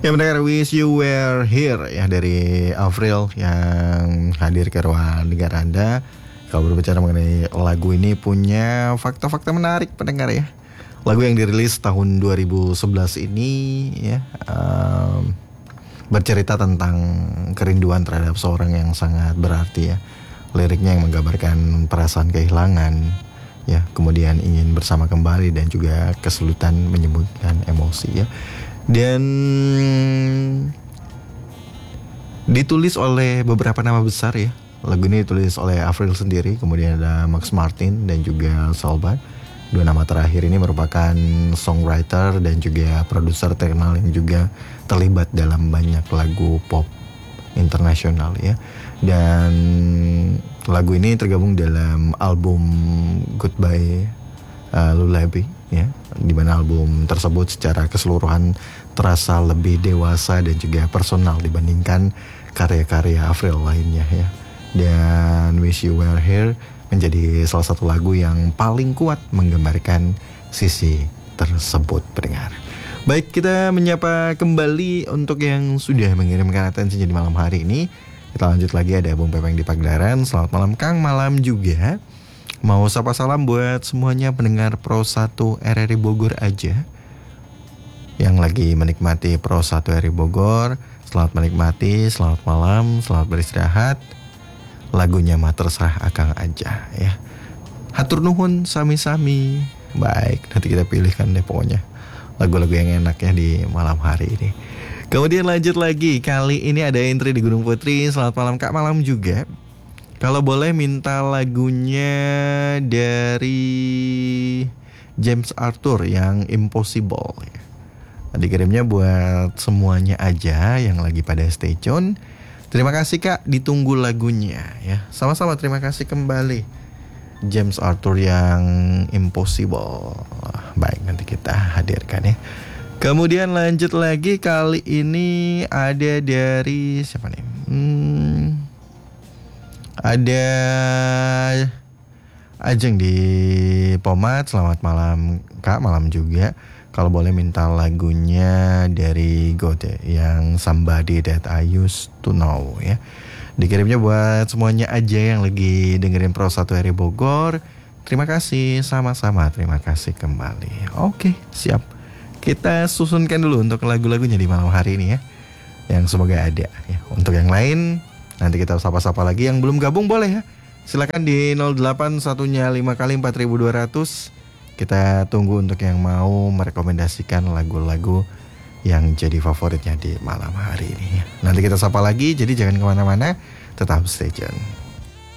Ya mendengar Wish You Were Here ya dari Avril yang hadir ke ruang dengar Anda. Kalau berbicara mengenai lagu ini punya fakta-fakta menarik pendengar ya. Lagu yang dirilis tahun 2011 ini ya bercerita tentang kerinduan terhadap seorang yang sangat berarti ya. Liriknya yang menggambarkan perasaan kehilangan ya, kemudian ingin bersama kembali dan juga kesulitan menyembunyikan emosi ya. Dan ditulis oleh beberapa nama besar ya. Lagu ini ditulis oleh Avril sendiri, kemudian ada Max Martin dan juga Salvat. Dua nama terakhir ini merupakan songwriter dan juga produser terkenal yang juga terlibat dalam banyak lagu pop internasional ya. Dan lagu ini tergabung dalam album Goodbye Lullaby ya, di mana album tersebut secara keseluruhan terasa lebih dewasa dan juga personal dibandingkan karya-karya Avril lainnya ya. Dan Wish You Were Here menjadi salah satu lagu yang paling kuat menggambarkan sisi tersebut pendengar. Baik, kita menyapa kembali untuk yang sudah mengirimkan atensinya di malam hari ini. Kita lanjut lagi, ada Bung Pepeng di Pagelaran. Selamat malam Kang, malam juga. Mau sapa salam buat semuanya pendengar Pro 1 RRI Bogor aja yang lagi menikmati Pro 1 RRI Bogor. Selamat menikmati, selamat malam, selamat beristirahat. Lagunya mah terserah Akang aja ya. Hatur nuhun sami-sami. Baik, nanti kita pilihkan deh pokoknya lagu-lagu yang enak ya di malam hari ini. Kemudian lanjut lagi, kali ini ada entry di Gunung Putri. Selamat malam Kak, malam juga. Kalau boleh minta lagunya dari James Arthur yang Impossible ya. Dikirimnya buat semuanya aja yang lagi pada stay tune. Terima kasih Kak, ditunggu lagunya ya. Sama-sama, terima kasih kembali. James Arthur yang Impossible. Baik, nanti kita hadirkan ya. Kemudian lanjut lagi, kali ini ada dari siapa nih? Ada Ajeng di Pomat. Selamat malam Kak, malam juga. Kalau boleh minta lagunya dari Gode yang Somebody That I Used To Know ya. Dikirimnya buat semuanya aja yang lagi dengerin Pro 1 RRI Bogor. Terima kasih, sama-sama, terima kasih kembali. Oke, siap. Kita susunkan dulu untuk lagu-lagunya di malam hari ini ya, yang semoga ada ya. Untuk yang lain nanti kita sapa-sapa lagi. Yang belum gabung boleh ya, silakan di 08 1-nya 5 kali 4200. Kita tunggu untuk yang mau merekomendasikan lagu-lagu yang jadi favoritnya di malam hari ini ya. Nanti kita sapa lagi, jadi jangan kemana-mana, tetap stay tune.